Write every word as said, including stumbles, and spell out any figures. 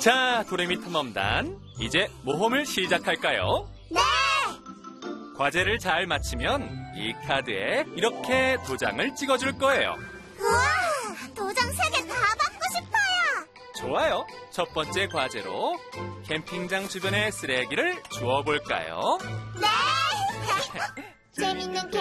자, 도레미 탐험단, 이제 모험을 시작할까요? 네! 과제를 잘 마치면 이 카드에 이렇게 도장을 찍어줄 거예요. 우와! 도장 세 개 다 받고 싶어요! 좋아요. 첫 번째 과제로 캠핑장 주변의 쓰레기를 주워볼까요? 네! 재밌는